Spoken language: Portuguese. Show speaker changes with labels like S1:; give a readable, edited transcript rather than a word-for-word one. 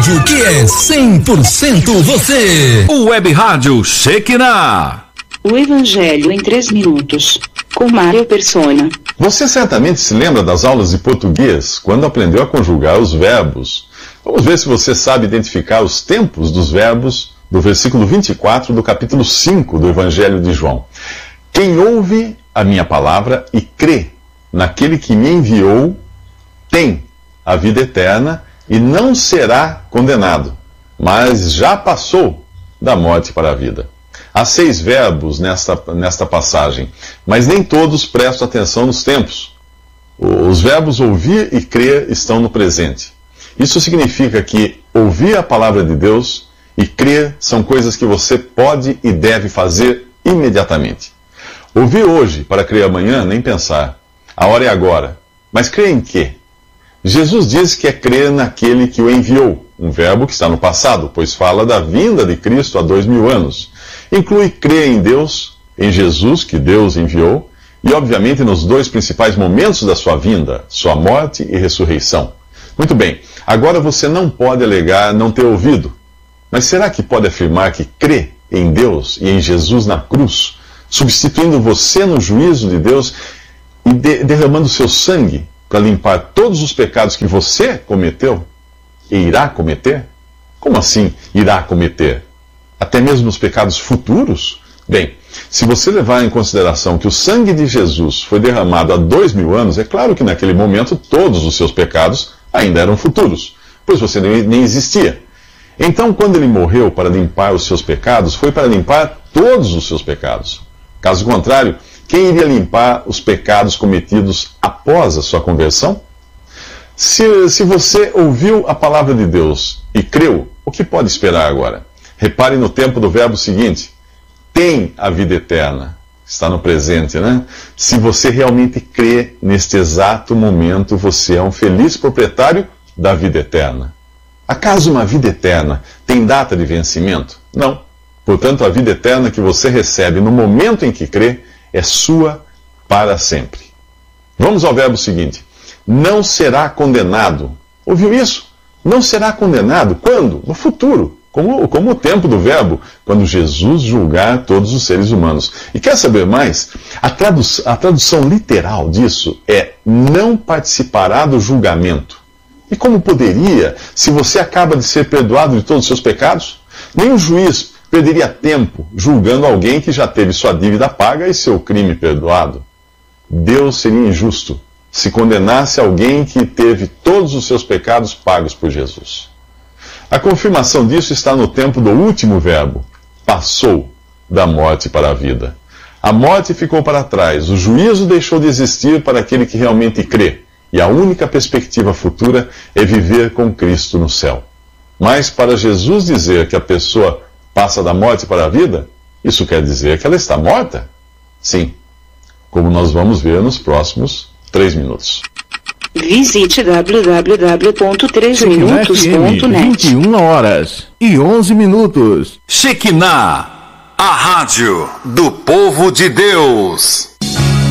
S1: rádio que é 100% você.
S2: O Web Rádio Shekinah.
S3: O Evangelho em 3 minutos, com Mário Persona.
S4: Você certamente se lembra das aulas de português, quando aprendeu a conjugar os verbos. Vamos ver se você sabe identificar os tempos dos verbos do versículo 24 do capítulo 5 do Evangelho de João. Quem ouve a minha palavra e crê naquele que me enviou, tem a vida eterna e não será condenado, mas já passou da morte para a vida. Há 6 verbos nesta passagem, mas nem todos prestam atenção nos tempos. Os verbos ouvir e crer estão no presente. Isso significa que ouvir a palavra de Deus e crer são coisas que você pode e deve fazer imediatamente. Ouvir hoje para crer amanhã, nem pensar. A hora é agora. Mas crer em quê? Jesus diz que é crer naquele que o enviou, um verbo que está no passado, pois fala da vinda de Cristo há 2000 anos. Inclui crer em Deus, em Jesus, que Deus enviou, e obviamente nos 2 principais momentos da sua vinda, sua morte e ressurreição. Muito bem, agora você não pode alegar não ter ouvido, mas será que pode afirmar que crê em Deus e em Jesus na cruz, substituindo você no juízo de Deus e derramando seu sangue para limpar todos os pecados que você cometeu e irá cometer? Como assim irá cometer? Até mesmo os pecados futuros? Bem, se você levar em consideração que o sangue de Jesus foi derramado há 2000 anos, é claro que naquele momento todos os seus pecados ainda eram futuros, pois você nem existia. Então, quando ele morreu para limpar os seus pecados, foi para limpar todos os seus pecados. Caso contrário, quem iria limpar os pecados cometidos após a sua conversão? Se você ouviu a palavra de Deus e creu, o que pode esperar agora? Repare no tempo do verbo seguinte. Tem a vida eterna. Está no presente, né? Se você realmente crê neste exato momento, você é um feliz proprietário da vida eterna. Acaso uma vida eterna tem data de vencimento? Não. Portanto, a vida eterna que você recebe no momento em que crê é sua para sempre. Vamos ao verbo seguinte. Não será condenado. Ouviu isso? Não será condenado. Quando? No futuro. Como o tempo do verbo, quando Jesus julgar todos os seres humanos. E quer saber mais? A tradução literal disso é não participará do julgamento. E como poderia, se você acaba de ser perdoado de todos os seus pecados? Nenhum juiz perderia tempo julgando alguém que já teve sua dívida paga e seu crime perdoado. Deus seria injusto se condenasse alguém que teve todos os seus pecados pagos por Jesus. A confirmação disso está no tempo do último verbo, passou da morte para a vida. A morte ficou para trás, o juízo deixou de existir para aquele que realmente crê, e a única perspectiva futura é viver com Cristo no céu. Mas para Jesus dizer que a pessoa passa da morte para a vida, isso quer dizer que ela está morta? Sim, como nós vamos ver nos próximos 3 minutos.
S3: Visite www.3minutos.net.
S2: 21h11. Shekinah, a rádio do povo de Deus.